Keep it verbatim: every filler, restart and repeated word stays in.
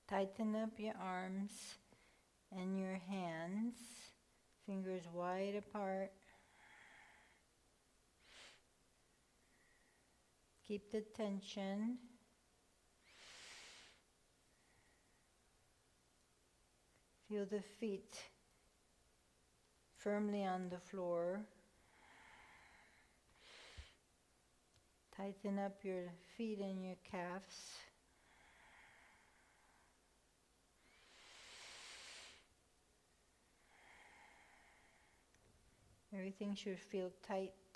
Tighten up your arms and your hands, fingers wide apart. Keep the tension. Feel the feet firmly on the floor. Tighten up your feet and your calves. Everything should feel tight